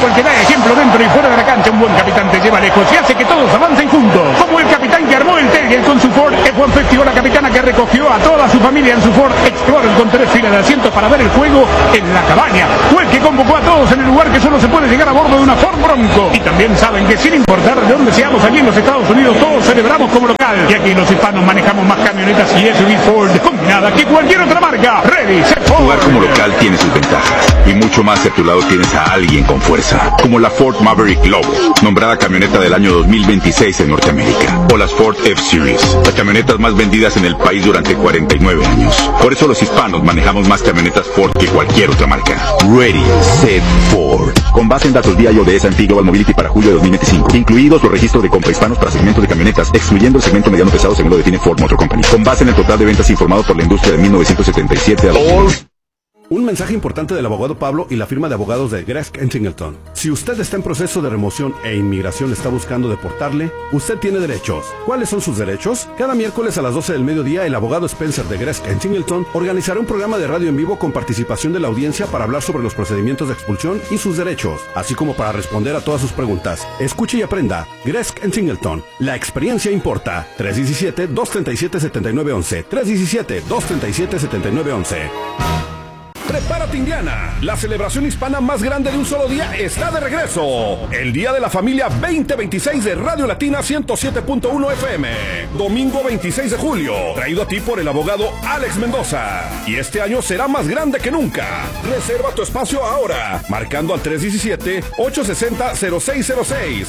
equipo el que da ejemplo dentro y fuera de la cancha. Un buen capitán te lleva lejos y hace que todos avancen juntos. Como el capitán que armó el Terrier con su Ford F-150 o la capitana que recogió a toda su familia en su Ford Explorer con 3 filas de asientos para ver el juego en la cabaña. O el que convocó a todos en el lugar que solo se puede llegar a bordo de una Ford Bronco. Y también saben que sin importar de dónde seamos aquí en los Estados Unidos, todos celebramos como local. Y aquí los hispanos manejamos más camionetas y SUV Ford combinada que cualquier otra marca. Ready, set, Ford. Jugar como local tiene sus ventajas. Y mucho más si a tu lado tienes a alguien con fuerza. Como la Ford Maverick Lobo, nombrada camioneta del año 2026 en Norteamérica. O las Ford F-Series, las camionetas más vendidas en el país durante 49 años. Por eso los hispanos manejamos más camionetas Ford que cualquier otra marca. Ready, set, Ford. Con base en datos vía de S&P Global Mobility para julio de 2025. Incluidos los registros de compra hispanos para segmentos de camionetas, excluyendo el segmento mediano pesado según lo define Ford Motor Company. Con base en el total de ventas informado por la industria de 1977 a 2000. Un mensaje importante del abogado Pablo y la firma de abogados de Gresk & Singleton. Si usted está en proceso de remoción e inmigración está buscando deportarle, usted tiene derechos. ¿Cuáles son sus derechos? Cada miércoles a las 12 del mediodía, el abogado Spencer de Gresk & Singleton organizará un programa de radio en vivo con participación de la audiencia para hablar sobre los procedimientos de expulsión y sus derechos, así como para responder a todas sus preguntas. Escuche y aprenda. Gresk & Singleton. La experiencia importa. 317-237-7911. 317-237-7911. Prepárate, Indiana. La celebración hispana más grande de un solo día está de regreso. El Día de la Familia 2026 de Radio Latina 107.1 FM. Domingo 26 de julio. Traído a ti por el abogado Alex Mendoza. Y este año será más grande que nunca. Reserva tu espacio ahora. Marcando al 317-860-0606.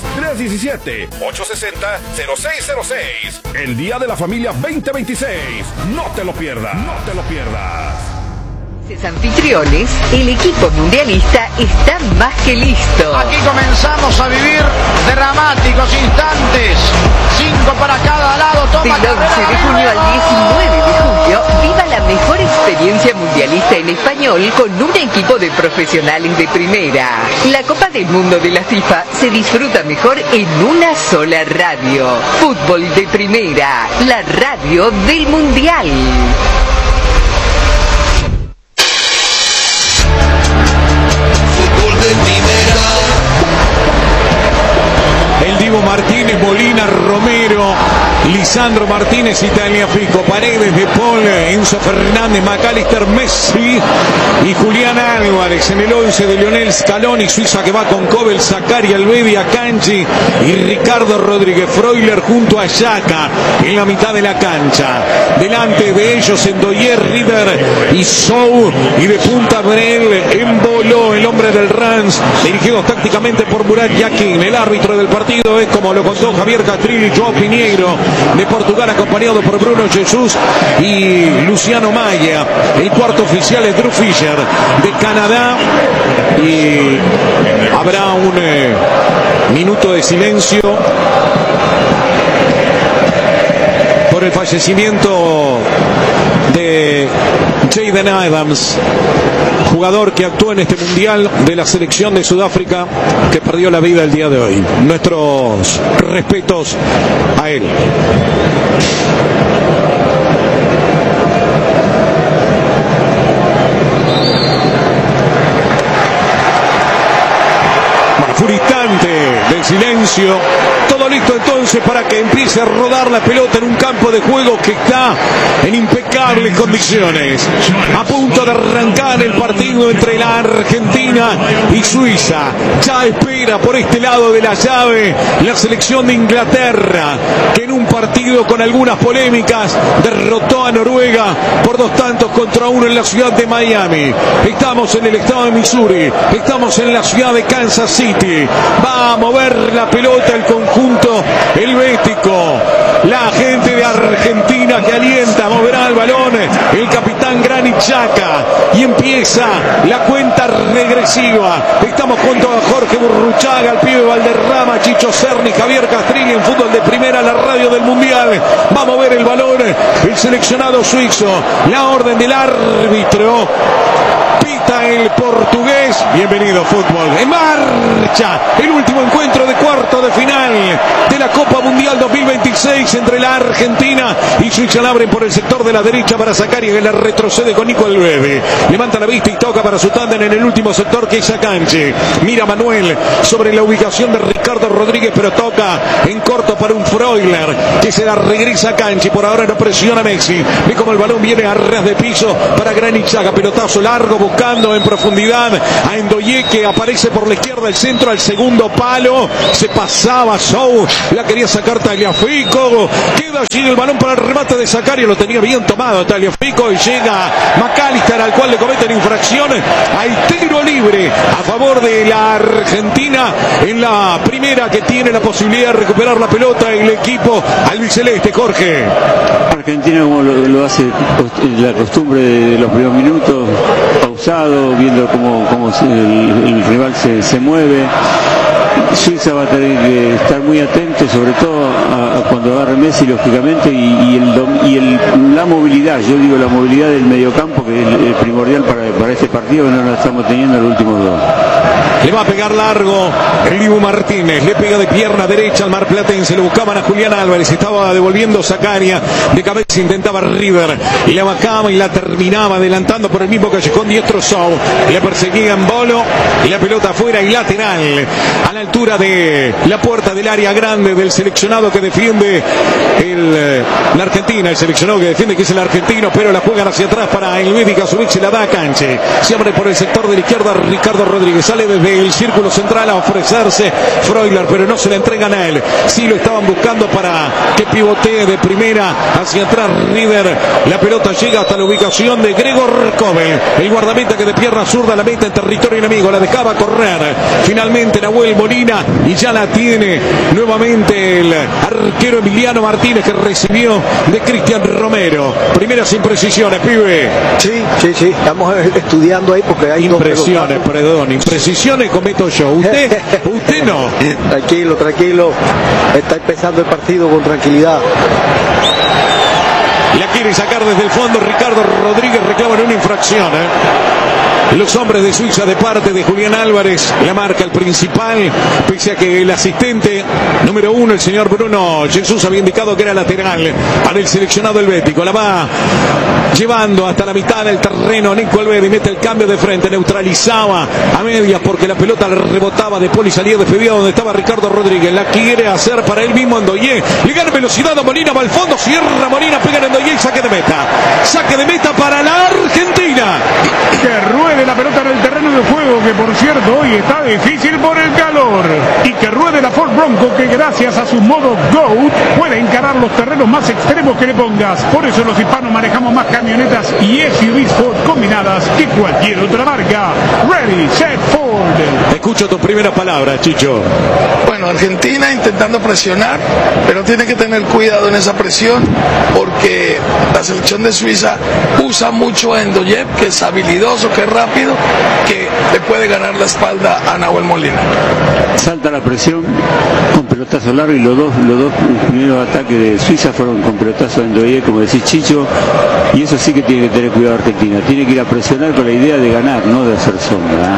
317-860-0606. El Día de la Familia 2026. No te lo pierdas. No te lo pierdas. Anfitriones, el equipo mundialista está más que listo. Aquí comenzamos a vivir dramáticos instantes. 5 para cada lado. Toma Del 11 de junio al 19 de julio, viva la mejor experiencia mundialista en español con un equipo de profesionales de primera. La Copa del Mundo de la FIFA se disfruta mejor en una sola radio. Fútbol de primera, la radio del Mundial. El Divo Martínez, Molina, Romero, Lisandro Martínez, Italia Fico, Paredes, De Paul, Enzo Fernández, McAllister, Messi y Julián Álvarez en el 11 de Lionel Scaloni, Suiza que va con Kobel, Zaccaria, Albevi, Akanji y Ricardo Rodríguez Freuler junto a Xhaka en la mitad de la cancha. Delante de ellos Endoyer, River y Sou, y de punta Brel, Embolo, el hombre del Rans, dirigidos tácticamente por Murat Yakin. El árbitro del partido es, como lo contó Javier Castrilli, Joao Pinheiro de Portugal, acompañado por Bruno Jesús y Luciano Maya. El cuarto oficial es Drew Fisher de Canadá, y habrá un minuto de silencio por el fallecimiento de Jaden Adams, jugador que actuó en este mundial de la selección de Sudáfrica, que perdió la vida el día de hoy. Nuestros respetos a él. Instante del silencio. Todo listo entonces para que empiece a rodar la pelota en un campo de juego que está en impecables condiciones. A punto de arrancar el partido entre la Argentina y Suiza. Ya espera por este lado de la llave la selección de Inglaterra, que en un partido con algunas polémicas derrotó a Noruega por 2-1 en la ciudad de Miami. Estamos en el estado de Missouri, estamos en la ciudad de Kansas City. Va a mover la pelota el conjunto helvético. La gente de Argentina que alienta, moverá el balón el capitán Granit Xhaka y empieza la cuenta regresiva. Estamos junto a Jorge Burruchaga, el pibe Valderrama, Chicho Cerny, Javier Castrilli en Fútbol de Primera, la radio del Mundial. Va a mover el balón el seleccionado suizo. La orden del árbitro Pita el portugués. Bienvenido fútbol. En marcha el último encuentro de cuarto de final de la Copa Mundial 2026 entre la Argentina y Suiza. La abren por el sector de la derecha para Zakaria, que la retrocede con Nico Alvede. Levanta la vista y toca para su tándem en el último sector, que es Akanji. Mira Manuel sobre la ubicación de Ricardo Rodríguez, pero toca en corto para un Freuler, que se la regresa a Akanji. Por ahora no presiona Messi. Ve como el balón viene a ras de piso para Granit Xhaka. Pelotazo largo buscando en profundidad a Ndoye, que aparece por la izquierda del centro al segundo palo. Se pasaba Sou, la quería sacar Tagliafico. Queda allí el balón para el remate de Zakaria. Lo tenía bien tomado Tagliafico y llega McAllister, al cual le cometen infracciones. Hay tiro libre a favor de la Argentina en la primera, que tiene la posibilidad de recuperar la pelota el equipo albiceleste. Jorge. Argentina, como lo hace la costumbre de los primeros minutos, pausado, viendo cómo el rival se mueve. Suiza va a tener que estar muy atento, sobre todo a cuando agarre Messi, lógicamente, la movilidad, yo digo la movilidad del mediocampo, que es primordial para este partido, que no la estamos teniendo en los últimos dos. Le va a pegar largo el Dibu Martínez, le pega de pierna derecha al marplatense, lo buscaban a Julián Álvarez, estaba devolviendo Zakaria, de cabeza intentaba River, y la bajaba y la terminaba adelantando por el mismo callejón diestro Sou, le perseguía en Bolo, y la pelota afuera y lateral, a la altura de la puerta del área grande del seleccionado que defiende la Argentina, el seleccionado que defiende, que es el argentino, pero la juegan hacia atrás para el Médica, su se la da a Canche, se abre por el sector de la izquierda Ricardo Rodríguez, sale desde el círculo central a ofrecerse Freuler, pero no se la entregan a él, sí lo estaban buscando para que pivotee de primera hacia atrás River, la pelota llega hasta la ubicación de Gregor Kobel, el guardameta que de pierna zurda la mete en territorio enemigo, la dejaba correr, finalmente Nahuel Molina, y ya la tiene nuevamente el arquero Emiliano Martínez, que recibió de Cristian Romero. Primeras imprecisiones, pibe. Sí, estamos estudiando ahí porque hay impresiones, perdón, imprecisiones cometo yo, usted no. Tranquilo, está empezando el partido con tranquilidad. La quiere sacar desde el fondo Ricardo Rodríguez, reclama una infracción, Los hombres de Suiza de parte de Julián Álvarez, la marca el principal, pese a que el asistente número 1, el señor Bruno Jesús, había indicado que era lateral para el seleccionado helvético. La va llevando hasta la mitad del terreno Nico Alvede, mete el cambio de frente, neutralizaba a medias porque la pelota le rebotaba de Poli, salía despedida donde estaba Ricardo Rodríguez, la quiere hacer para él mismo Ndoye, le gana velocidad a Molina, va al fondo, cierra Molina, pega en Ndoye y saque de meta para la Argentina. Que ruede la pelota en el terreno de juego, que por cierto hoy está difícil por el calor, y que ruede la Ford Bronco, que gracias a su modo GOAT puede encarar los terrenos más extremos que le pongas. Por eso los hispanos manejamos más camionetas y SUVs Ford combinadas que cualquier otra marca. Ready, set, Ford. Escucho tus primeras palabras, Chicho. Bueno, Argentina intentando presionar, pero tiene que tener cuidado en esa presión, porque la selección de Suiza usa mucho a Ndoye, que es habilidoso, que es rápido, que le puede ganar la espalda a Nahuel Molina. Salta la presión con pelotazo largo, y los dos primeros ataques de Suiza fueron con pelotazo de Ndoye, como decís, Chicho, y eso sí que tiene que tener cuidado Argentina, tiene que ir a presionar con la idea de ganar, no de hacer sombra.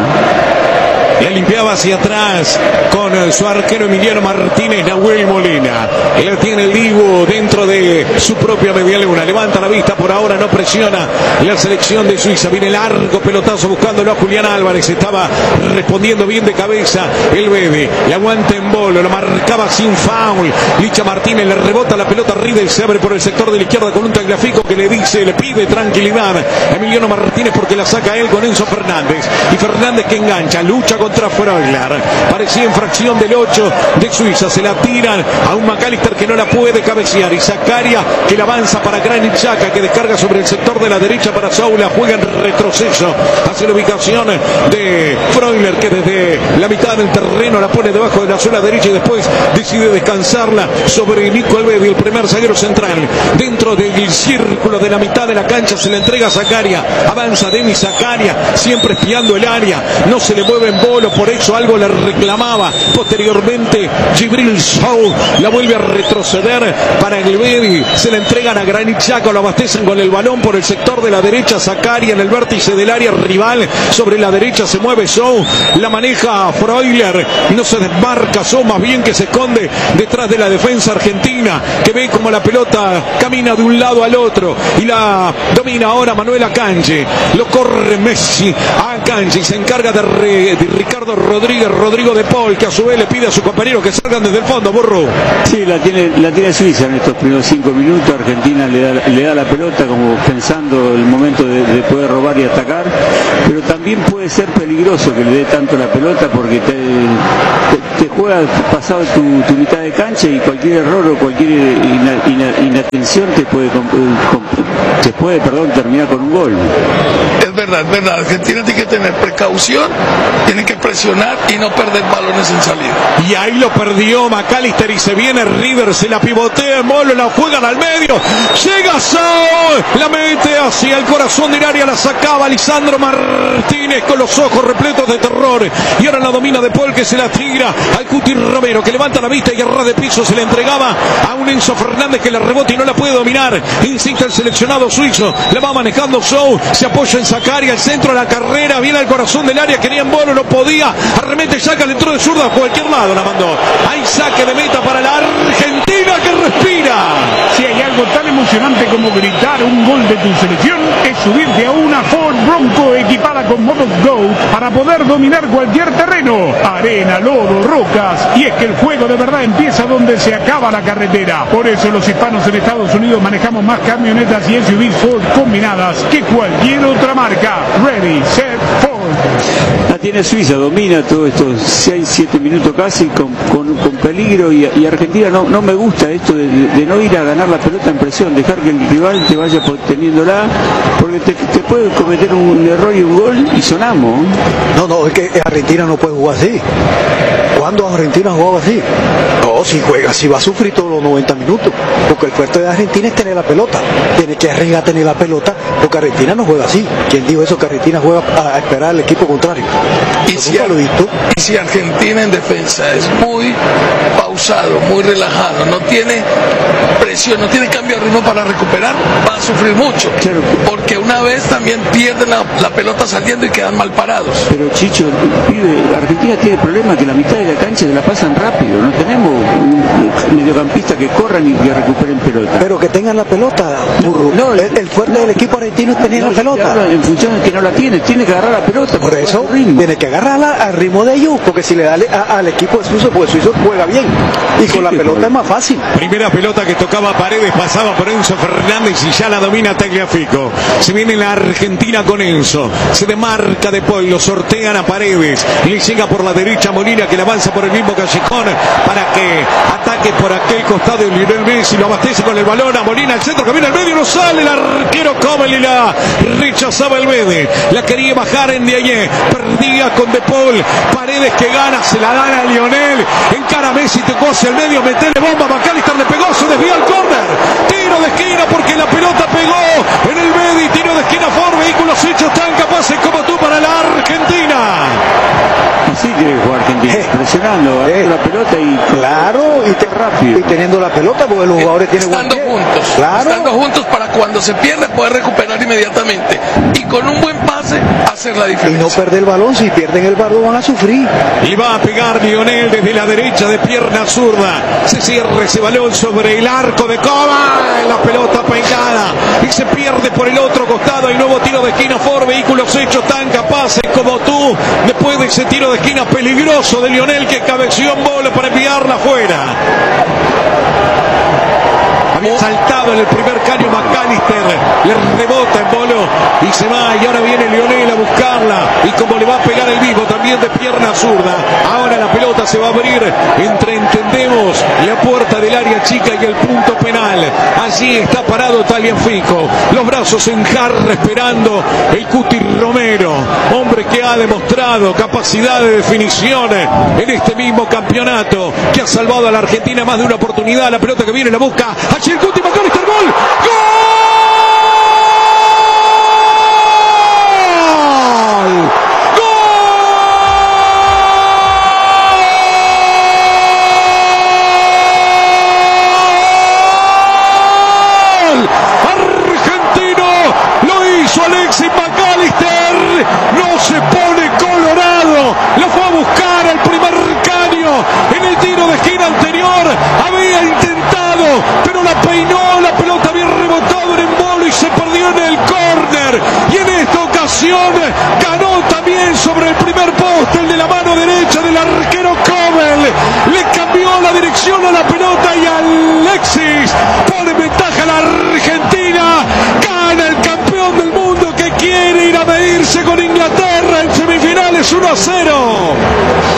La limpiaba hacia atrás con su arquero Emiliano Martínez, Nahuel Molina. Él tiene el Dibu dentro de su propia media luna. Levanta la vista, por ahora no presiona la selección de Suiza. Viene largo pelotazo buscándolo a Julián Álvarez. Estaba respondiendo bien de cabeza el Bebe. Le aguanta en Bolo, lo marcaba sin foul. Licha Martínez le rebota la pelota arriba y se abre por el sector de la izquierda con un Tagliafico que le pide tranquilidad a Emiliano Martínez, porque la saca él con Enzo Fernández. Y Fernández que engancha, lucha contra Freuler, parecía infracción del 8 de Suiza, se la tiran a un McAllister que no la puede cabecear, y Zakaria que la avanza para Granit Xhaka, que descarga sobre el sector de la derecha para Sou, la juega en retroceso hacia la ubicación de Freuler, que desde la mitad del terreno la pone debajo de la suela derecha y después decide descansarla sobre Nico Alvede, el primer zaguero central dentro del círculo de la mitad de la cancha. Se le entrega a Zakaria, avanza Denis Zakaria, siempre espiando el área, no se le mueve en bola. Bolo, por eso algo le reclamaba. Posteriormente Gibril Sow la vuelve a retroceder para el Bedi, se la entregan a Granit Xhaka, lo abastecen con el balón por el sector de la derecha. Zakaria en el vértice del área rival, sobre la derecha se mueve Sow, la maneja Freuler, no se desmarca Sow, más bien que se esconde detrás de la defensa argentina, que ve como la pelota camina de un lado al otro y la domina ahora Manuel Akanji. Lo corre Messi a Akanji, se encarga de Ricardo Rodríguez, Rodrigo de Paul, que a su vez le pide a su compañero que salgan desde el fondo. Burro. Sí, la tiene Suiza en estos primeros 5 minutos. Argentina le da la pelota como pensando el momento de poder robar y atacar, pero también puede ser peligroso que le dé tanto la pelota porque te juega pasado tu mitad de cancha y cualquier error o cualquier inatención te puede terminar con un gol. Es verdad. Argentina tiene que tener precaución, tiene que presionar y no perder balones en salida. Y ahí lo perdió McAllister y se viene River, se la pivotea en Molo, la juegan al medio, llega Sao, la mete hacia el corazón del área, la sacaba Lisandro Martínez con los ojos repletos de terror, y ahora la domina de Paul, que se la tira al Cuti Romero, que levanta la vista y a ras de piso se la entregaba a un Enzo Fernández que la rebota y no la puede dominar. Insiste el seleccionado suizo, la va manejando Sow, se apoya en Zakaria, el centro de la carrera, viene al corazón del área, quería en Bono, no podía, arremete Xhaka, le entró de zurda, a cualquier lado la mandó. Hay saque de meta para la Argentina que respira. Si hay algo tan emocionante como gritar un gol de tu selección, es subirte a una Ford Bronco equipada con modo Go para poder dominar cualquier terreno, arena, lodo, rocas, y es que el juego de verdad empieza donde se acaba la carretera. Por eso los hispanos en Estados Unidos manejamos más camionetas y SUVs Ford combinadas que cualquier otra marca. Ready, set, Ford. La tiene Suiza, domina todos estos 6-7 minutos casi con peligro, y Argentina no me gusta esto de no ir a ganar la pelota en presión, dejar que el rival te vaya teniéndola, porque te puede cometer un error y un gol y sonamos. No, es que Argentina no puede jugar así. ¿Cuándo Argentina jugaba así? No, si juega así va a sufrir todos los 90 minutos, porque el fuerte de Argentina es tener la pelota, tiene que arriesgar a tener la pelota, porque Argentina no juega así. ¿Quién dijo eso? Que Argentina juega a esperar al equipo contrario. Y si Argentina en defensa es muy pausado, muy relajado, no tiene presión, no tiene cambio de ritmo para recuperar, va a sufrir mucho, porque una vez también pierden la pelota saliendo y quedan mal parados. Pero Chicho, Argentina tiene el problema que la mitad de la cancha se la pasan rápido, no tenemos mediocampistas que corran y que recuperen pelota. Pero que tengan la pelota, burro. No, el fuerte del equipo argentino es tener la pelota. En función de que no la tiene que agarrar la pelota. Por eso tiene que agarrarla al ritmo de ellos, porque si le da al equipo de Suizo, pues Suizo juega bien y con la pelota es más fácil. Primera pelota que tocaba Paredes, pasaba por Enzo Fernández y ya la domina Tagliafico. Se viene la Argentina con Enzo, se demarca de Paul, lo sortean a Paredes, le llega por la derecha Molina, que le avanza por el mismo callejón para que ataque por aquel costado de Lionel Messi, lo abastece con el balón a Molina, el centro que viene al medio, no sale, el arquero Comel y la rechazaba el Bede, la quería bajar en de ayer, perdía con De Paul, Paredes que gana, se la dan a Lionel, encara a Messi, tocó hacia el medio, metele bomba, McAllister le pegó, se desvía al córner, tiro de esquina porque la pelota pegó en el Bede, tiro de esquina por vehículos hechos tan capaces como tú para la Argentina. Así tiene que jugar Argentina, presionando la pelota y claro, rápido. Y teniendo la pelota, porque los jugadores tienen estando juntos para cuando se pierde poder recuperar inmediatamente y con un buen pase hacer la diferencia. Y no perder el balón, si pierden el balón van a sufrir. Y va a pegar Lionel desde la derecha de pierna zurda, se cierra ese balón sobre el arco de Coba, la pelota pegada y se pierde por el otro costado. Hay nuevo tiro de esquina por vehículos hechos tan capaces como tú, después de ese tiro de esquina peligroso de Lionel que cabeció en bola para enviarla afuera. Había saltado en el primer caño McAllister, le rebota en Bolo y se va, y ahora viene Lionel a buscarla, y como le va a pegar el vivo también de pierna zurda, ahora la pelota se va a abrir entre, entendemos, la puerta del área chica y el punto penal. Allí está parado Tagliafico, los brazos en jarra esperando el Cuti Romero, hombre que ha demostrado capacidad de definición en este mismo campeonato, que ha salvado a la Argentina más de una oportunidad. La pelota que viene la busca allí el Cuti, McAllister, gol, ¡gol! atención, ganó también sobre el primer poste, el de la mano derecha del arquero Kobel, le cambió la dirección a la pelota y Alexis pone en ventaja a la Argentina, gana el campeón del mundo que quiere ir a medirse con Inglaterra en semifinales 1-0.